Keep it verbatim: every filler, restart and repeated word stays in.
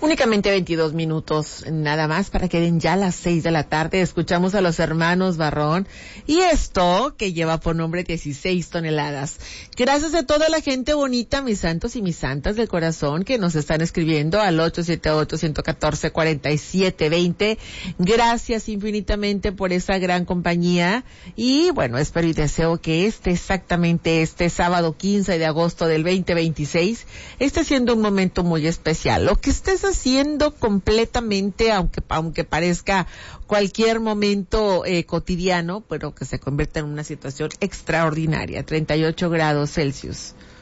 Únicamente veintidós minutos, nada más, para que den ya las seis de la tarde. Escuchamos a los hermanos Barrón y esto que lleva por nombre dieciséis toneladas. Gracias a toda la gente bonita, mis santos y mis santas del corazón, que nos están escribiendo al ocho siete ocho, uno uno cuatro, cuatro siete dos cero. Gracias infinitamente por esa gran compañía y bueno, espero y deseo que este, exactamente este sábado quince de agosto del veinte veintiséis, esté siendo un momento muy especial. Lo que estés haciendo completamente, aunque aunque parezca cualquier momento eh, cotidiano, pero que se convierta en una situación extraordinaria. treinta y ocho grados Celsius.